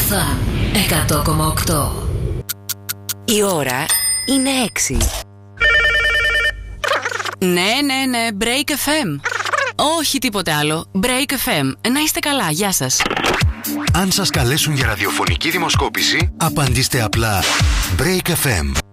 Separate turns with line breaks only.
Ορθά 100,8.
Η ώρα είναι 6. Ναι, Break FM. Όχι τίποτε άλλο. Break FM. Να είστε καλά, γεια σας.
Αν σας καλέσουν για ραδιοφωνική δημοσκόπηση, απαντήστε απλά Break FM.